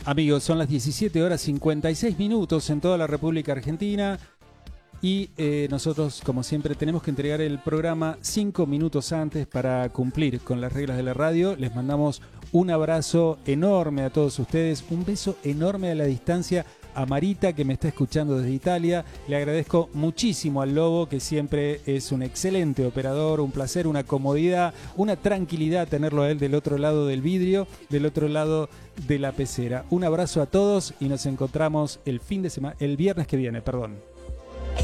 Amigos, son las 17 horas 56 minutos en toda la República Argentina y nosotros, como siempre, tenemos que entregar el programa 5 minutos antes para cumplir con las reglas de la radio. Les mandamos un abrazo enorme a todos ustedes, un beso enorme a la distancia a Marita, que me está escuchando desde Italia. Le agradezco muchísimo al Lobo, que siempre es un excelente operador, un placer, una comodidad, una tranquilidad tenerlo a él del otro lado del vidrio, del otro lado de la pecera. Un abrazo a todos y nos encontramos el viernes que viene, perdón.